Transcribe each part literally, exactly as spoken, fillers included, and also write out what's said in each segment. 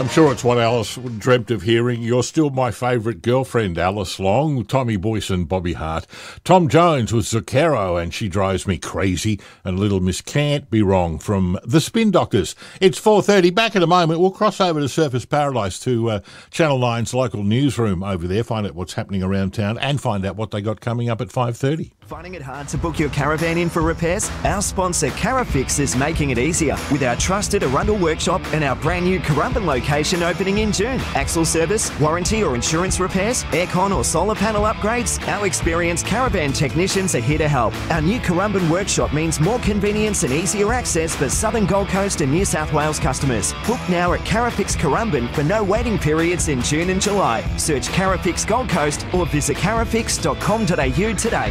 I'm sure it's what Alice dreamt of hearing. You're still my favourite girlfriend, Alice Long, Tommy Boyce and Bobby Hart. Tom Jones with Zucchero and She Drives Me Crazy, and Little Miss Can't Be Wrong from The Spin Doctors. It's four thirty. Back in a moment. We'll cross over to Surfers Paradise to uh, Channel nine's local newsroom over there, find out what's happening around town and find out what they got coming up at five thirty. Finding it hard to book your caravan in for repairs? Our sponsor Carafix is making it easier with our trusted Arundel workshop and our brand new Currumbin location opening in June. Axle service, warranty or insurance repairs, aircon or solar panel upgrades, our experienced caravan technicians are here to help. Our new Currumbin workshop means more convenience and easier access for Southern Gold Coast and New South Wales customers. Book now at Carafix Currumbin for no waiting periods in June and July. Search Carafix Gold Coast or visit carafix dot com dot a u today.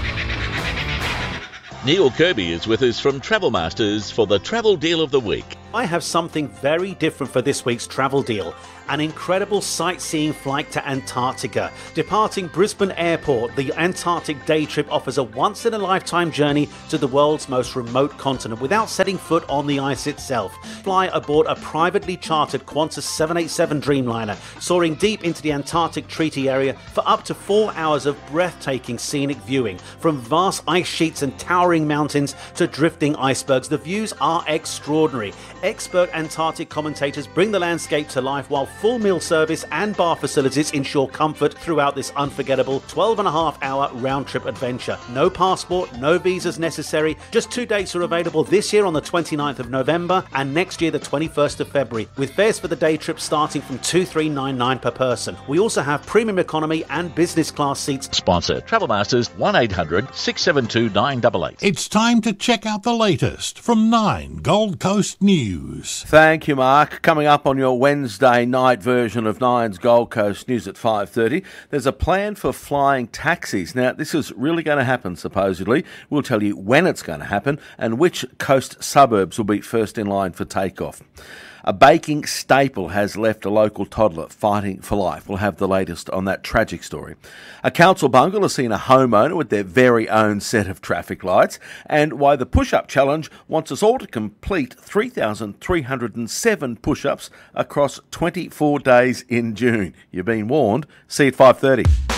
Neil Kirby is with us from Travel Masters for the Travel Deal of the Week. I have something very different for this week's travel deal. An incredible sightseeing flight to Antarctica. Departing Brisbane Airport, the Antarctic day trip offers a once-in-a-lifetime journey to the world's most remote continent without setting foot on the ice itself. Fly aboard a privately chartered Qantas seven eighty-seven Dreamliner, soaring deep into the Antarctic Treaty Area for up to four hours of breathtaking scenic viewing. From vast ice sheets and towering mountains to drifting icebergs, the views are extraordinary. Expert Antarctic commentators bring the landscape to life while full meal service and bar facilities ensure comfort throughout this unforgettable twelve and a half hour round-trip adventure. No passport, no visas necessary. Just two dates are available this year on the twenty-ninth of November and next year the twenty-first of February, with fares for the day trip starting from two thousand three hundred ninety-nine dollars per person. We also have premium economy and business class seats. Sponsor Travel Masters, one eight hundred six seven two nine eight eight. It's time to check out the latest from Nine Gold Coast News. Thank you, Mark. Coming up on your Wednesday night version of Nine's Gold Coast News at five thirty, there's a plan for flying taxis. Now, this is really going to happen, supposedly. We'll tell you when it's going to happen and which coast suburbs will be first in line for takeoff. A baking staple has left a local toddler fighting for life. We'll have the latest on that tragic story. A council bungle has seen a homeowner with their very own set of traffic lights, and why the push-up challenge wants us all to complete three thousand three hundred seven push-ups across twenty-four days in June. You've been warned. See you at five thirty.